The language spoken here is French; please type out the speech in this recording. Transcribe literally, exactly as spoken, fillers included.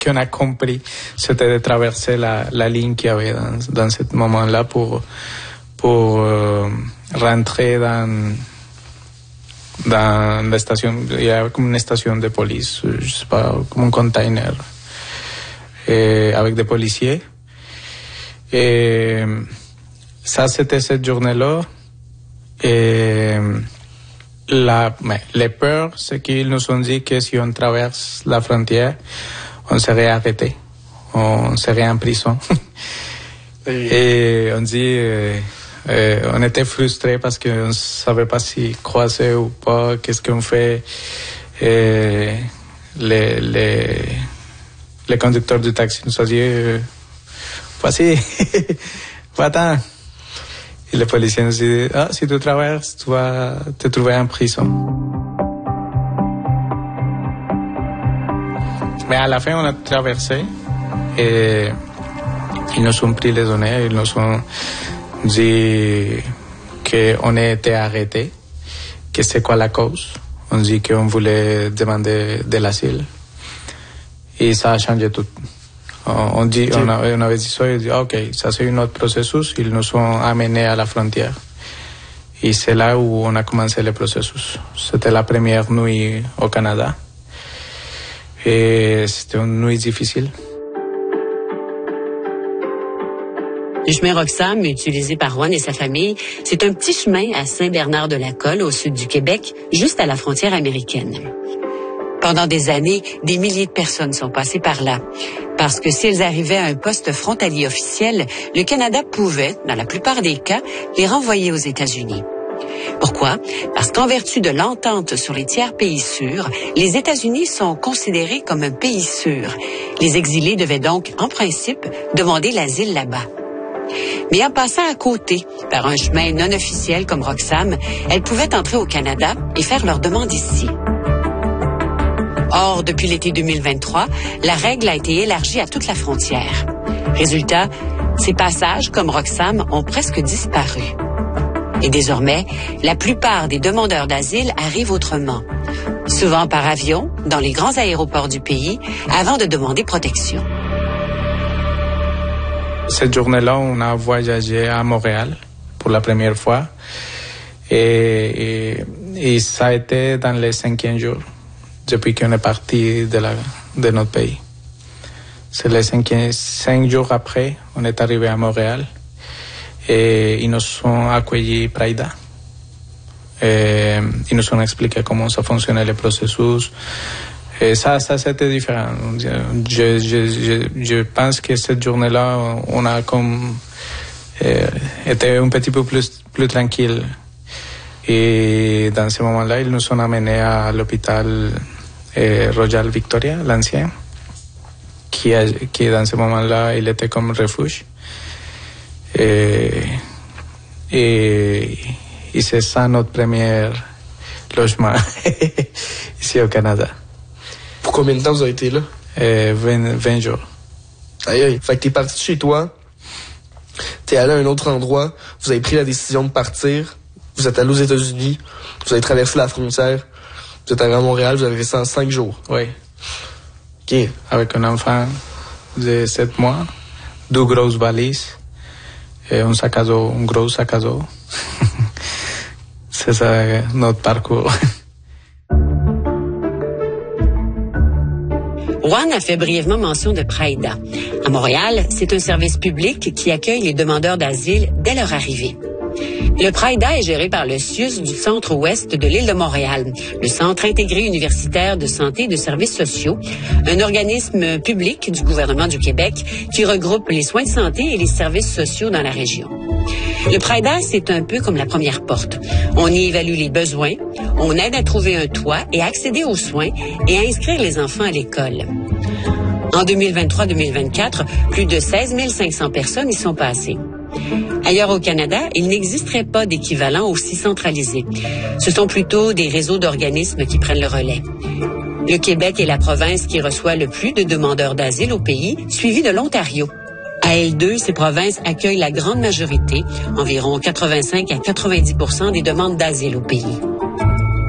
qu'on a compris, c'était de traverser la, la ligne qu'il y avait dans, dans ce moment-là pour, pour euh, rentrer dans, dans la station. Il y a comme une station de police, je sais pas, comme un container, et avec des policiers. Et ça, c'était cette journée-là. Et la, mais les peurs, c'est qu'ils nous ont dit que si on traverse la frontière, on serait arrêté, on serait en prison. Et on dit, euh, euh, on était frustrés parce qu'on ne savait pas si croiser ou pas, qu'est-ce qu'on fait. Et les, les, les conducteurs du taxi nous ont dit, euh, voici, va-t'en. Et le policier nous dit, ah, si tu traverses, tu vas te trouver en prison. Mais à la fin, on a traversé et ils nous ont pris les données, ils nous ont dit qu'on a été arrêtés, que c'est quoi la cause. On dit qu'on voulait demander de l'asile. Et ça a changé tout. On, dit, okay. on, a, on avait dit ça, et dit, ok, ça c'est un autre processus, ils nous ont amenés à la frontière. Et c'est là où on a commencé le processus. C'était la première nuit au Canada. Et c'était une nuit difficile. Le chemin Roxham, utilisé par Juan et sa famille, c'est un petit chemin à Saint-Bernard-de-la-Colle, au sud du Québec, juste à la frontière américaine. Pendant des années, des milliers de personnes sont passées par là. Parce que s'ils arrivaient à un poste frontalier officiel, le Canada pouvait, dans la plupart des cas, les renvoyer aux États-Unis. Pourquoi? Parce qu'en vertu de l'entente sur les tiers pays sûrs, les États-Unis sont considérés comme un pays sûr. Les exilés devaient donc, en principe, demander l'asile là-bas. Mais en passant à côté, par un chemin non officiel comme Roxham, elles pouvaient entrer au Canada et faire leur demande ici. Or, depuis l'été deux mille vingt-trois, la règle a été élargie à toute la frontière. Résultat, ces passages, comme Roxham, ont presque disparu. Et désormais, la plupart des demandeurs d'asile arrivent autrement, souvent par avion, dans les grands aéroports du pays, avant de demander protection. Cette journée-là, on a voyagé à Montréal pour la première fois. Et, et, et ça a été dans les cinquième jours, depuis qu'on est parti de, la, de notre pays. C'est les cinquième, cinq jours après, on est arrivé à Montréal. Et ils nous ont accueillis Praida. Et ils nous ont expliqué comment ça fonctionnait le processus. Et ça, ça c'était différent. Je, je, je, je pense que cette journée-là, on a comme euh, été un petit peu plus, plus tranquille. Et dans ce moment-là, ils nous ont amenés à l'hôpital euh, Royal Victoria, l'ancien, qui, a, qui dans ce moment-là, il était comme refuge. Et, et, et c'est ça notre premier logement ici au Canada. Pour combien de temps vous avez été là? Euh, vingt, vingt jours. Aïe aïe. Fait que t'es parti de chez toi, t'es allé à un autre endroit, vous avez pris la décision de partir, vous êtes allé aux États-Unis, vous avez traversé la frontière, vous êtes arrivé à Montréal, vous avez fait ça en cinq jours. Oui. OK. Avec un enfant de sept mois, deux grosses valises, et un sac à dos, un gros sac à dos. C'est ça notre parcours. Juan a fait brièvement mention de Praida. À Montréal, c'est un service public qui accueille les demandeurs d'asile dès leur arrivée. Le Praida est géré par le C I U S du centre-ouest de l'île de Montréal, le Centre intégré universitaire de santé et de services sociaux, un organisme public du gouvernement du Québec qui regroupe les soins de santé et les services sociaux dans la région. Le Praida, c'est un peu comme la première porte. On y évalue les besoins, on aide à trouver un toit et à accéder aux soins et à inscrire les enfants à l'école. En deux mille vingt-trois deux mille vingt-quatre, plus de seize mille cinq cents personnes y sont passées. Ailleurs au Canada, il n'existerait pas d'équivalent aussi centralisé. Ce sont plutôt des réseaux d'organismes qui prennent le relais. Le Québec est la province qui reçoit le plus de demandeurs d'asile au pays, suivi de l'Ontario. À L deux, ces provinces accueillent la grande majorité, environ quatre-vingt-cinq à quatre-vingt-dix pour cent des demandes d'asile au pays.